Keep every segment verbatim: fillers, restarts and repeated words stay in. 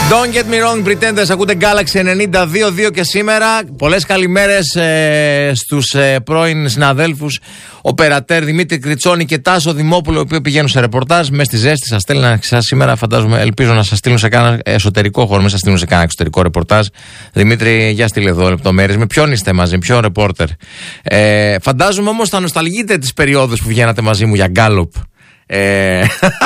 Don't get me wrong, pretenders, ακούτε Galaxy ενενήντα δύο δύο και σήμερα. Πολλές καλημέρες ε, στους ε, πρώην συναδέλφους, ο Περατέρ Δημήτρη Κριτσόνη και Τάσο Δημόπουλο, οι οποίοι πηγαίνουν σε ρεπορτάζ μέσα στη ζέστη. Σας στέλνουν σας σήμερα, φαντάζομαι, ελπίζω να σας στείλουν σε κάνα εσωτερικό χώρο, μην σας στείλουν σε κάνα εξωτερικό ρεπορτάζ. Δημήτρη, για στείλε εδώ λεπτομέρειες. Με ποιον είστε μαζί, ποιον ρεπόρτερ? Ε, φαντάζομαι όμως θα νοσταλγείτε τις περιόδους που βγαίνατε μαζί μου για γκάλοπ. Ε...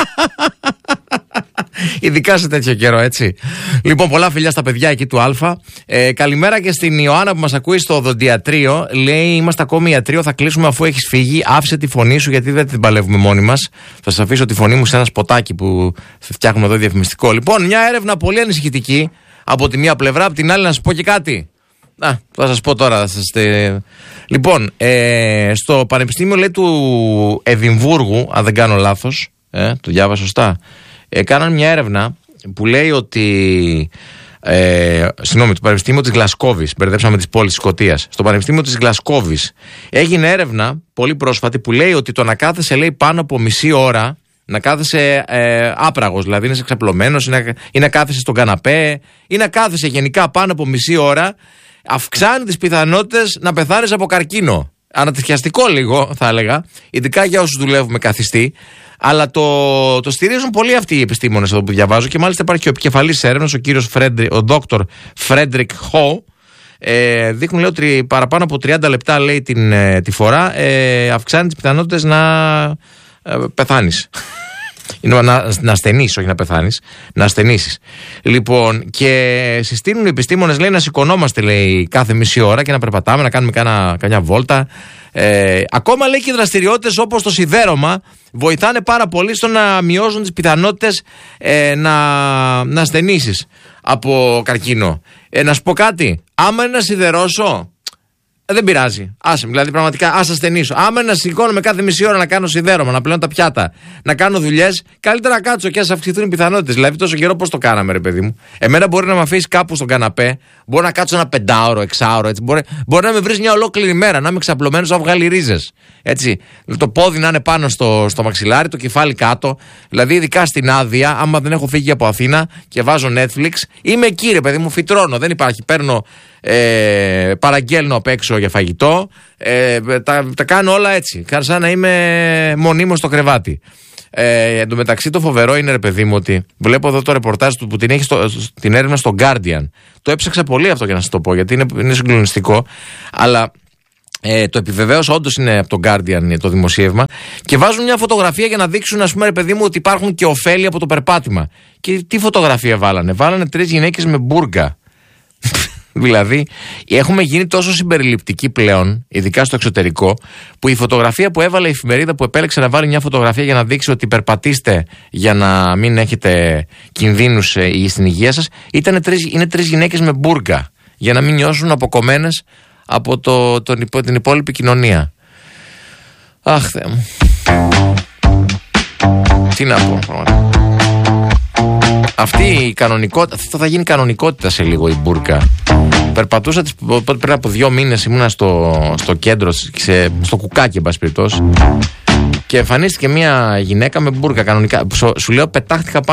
Ειδικά σε τέτοιο καιρό, έτσι. Λοιπόν, πολλά φιλιά στα παιδιά εκεί του Α. Ε, καλημέρα και στην Ιωάννα που μας ακούει στο οδοντιατρίο. Λέει: είμαστε ακόμη ιατρείο, θα κλείσουμε αφού έχεις φύγει. Άφησε τη φωνή σου, γιατί δεν την παλεύουμε μόνοι μας. Θα σας αφήσω τη φωνή μου σε ένα σποτάκι που φτιάχνουμε εδώ διαφημιστικό. Λοιπόν, μια έρευνα πολύ ανησυχητική από τη μία πλευρά, από την άλλη να σας πω και κάτι. Α, θα σας πω τώρα. Θα σας... Λοιπόν, ε, στο Πανεπιστήμιο, λέει, του Εδιμβούργου, αν δεν κάνω λάθος, ε, το διάβασα σωστά. Έκαναν μια έρευνα που λέει ότι. Ε, συγγνώμη, το Πανεπιστήμιο της Γλασκόβης. Μπερδέψαμε τις πόλεις της Σκωτίας. Στο Πανεπιστήμιο της Γλασκόβης έγινε έρευνα πολύ πρόσφατη που λέει ότι το να κάθεσαι, λέει, πάνω από μισή ώρα, να κάθεσαι ε, άπραγος, δηλαδή είναι ξαπλωμένος, ή να, ή να κάθεσαι στον καναπέ, ή να κάθεσαι γενικά πάνω από μισή ώρα, αυξάνει τις πιθανότητες να πεθάνεις από καρκίνο. Ανατριχιαστικό λίγο, θα έλεγα, ειδικά για όσους δουλεύουμε καθιστή. Αλλά το, το στηρίζουν πολύ αυτοί οι επιστήμονες εδώ που διαβάζω, και μάλιστα υπάρχει και ο επικεφαλής έρευνας, ο κύριος Φρέντρι, ο δόκτωρ Φρέντρικ Χο. Ε, δείχνουν, λέει, ότι παραπάνω από τριάντα λεπτά, λέει, την, ε, τη φορά ε, αυξάνει τις πιθανότητες να ε, πεθάνεις. Να, να, να ασθενείς, όχι να πεθάνεις, να ασθενήσεις. Λοιπόν, και συστήνουν οι επιστήμονες, λέει, να σηκωνόμαστε, λέει, κάθε μισή ώρα και να περπατάμε, να κάνουμε κάνα, καμιά βόλτα. Ε, ακόμα, λέει, και οι δραστηριότητες όπως το σιδέρωμα βοηθάνε πάρα πολύ στο να μειώσουν τις πιθανότητες ε, να, να ασθενήσεις από καρκίνο. Ε, να σου πω κάτι, άμα είναι να σιδερώσω, Ε, δεν πειράζει. Άσε, δηλαδή πραγματικά, άσε ασθενήσω. Άμα να σηκώνομαι κάθε μισή ώρα να κάνω σιδέρωμα, να πλένω τα πιάτα, να κάνω δουλειές, καλύτερα να κάτσω και ας αυξηθούν οι πιθανότητες. Δηλαδή, τόσο καιρό πώς το κάναμε, ρε παιδί μου. Εμένα μπορεί να με αφήσει κάπου στον καναπέ, μπορεί να κάτσω ένα πεντάωρο, εξάωρο, έτσι. Μπορεί, μπορεί να με βρει μια ολόκληρη μέρα, να είμαι ξαπλωμένος, να βγάλει ρίζες. Έτσι. Το πόδι να είναι πάνω στο, στο μαξιλάρι, το κεφάλι κάτω. Δηλαδή, ειδικά στην άδεια, άμα δεν έχω φύγει από Αθήνα και βάζω Netflix, είμαι εκεί, ρε παιδί μου, φυτρώνω. Δεν υπάρχει. Παίρνω. Ε, παραγγέλνω απ' έξω για φαγητό, ε, τα, τα κάνω όλα έτσι, σαν να είμαι μονίμως στο κρεβάτι. Ε, εν τω μεταξύ, το φοβερό είναι, ρε παιδί μου, ότι βλέπω εδώ το ρεπορτάζ του που την έχει στο, την έρευνα στο Guardian. Το έψαξα πολύ αυτό για να σας το πω, γιατί είναι, είναι συγκλονιστικό, αλλά ε, το επιβεβαίωσα, όντως είναι από το Guardian το δημοσίευμα, και βάζουν μια φωτογραφία για να δείξουν, ας πούμε, ρε παιδί μου, ότι υπάρχουν και ωφέλη από το περπάτημα. Και τι φωτογραφία βάλανε? Βάλανε τρεις γυναίκες με μπούργκα. Δηλαδή, έχουμε γίνει τόσο συμπεριληπτικοί πλέον, ειδικά στο εξωτερικό, που η φωτογραφία που έβαλε η εφημερίδα που επέλεξε να βάλει μια φωτογραφία για να δείξει ότι περπατήστε για να μην έχετε κινδύνους στην υγεία σας, ήταν τρεις, είναι τρεις γυναίκες με μπούργκα, για να μην νιώσουν αποκομμένες από το, τον, την υπόλοιπη κοινωνία. Αχ, Θεέ μου. Τι να πω, πραγματικά. Αυτή η κανονικότητα, αυτό θα γίνει κανονικότητα σε λίγο, η μπουρκα. Περπατούσα τις, πριν από δύο μήνες, ήμουνα στο, στο κέντρο, σε, στο Κουκάκι, εν πάση περιπτώσει, και εμφανίστηκε μια γυναίκα με μπουρκα κανονικά. Σου, σου λέω, πετάχτηκα πάνω.